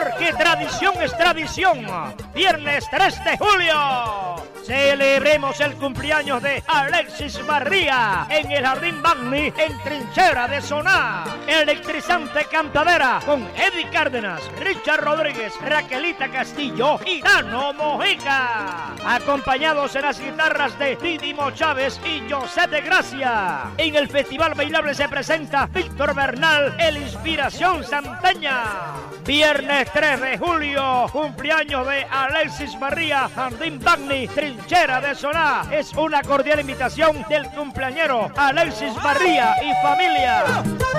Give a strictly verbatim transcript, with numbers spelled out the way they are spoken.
porque tradición es tradición. Viernes tres de julio. Celebremos el cumpleaños de Alexis Barría en el Jardín Bagni en Trinchera de Soná. Electrizante cantadera con Eddie Cárdenas, Richard Rodríguez, Raquelita Castillo y Dano Mojica. Acompañados en las guitarras de Didimo Chávez y José de Gracia. En el Festival Bailable se presenta Víctor Bernal, el Inspiración Santeña. Viernes tres de julio, cumpleaños de Alexis Barría, Jardín Bagni, Trinchera de Soná. Es una cordial invitación del cumpleañero Alexis Barría y familia.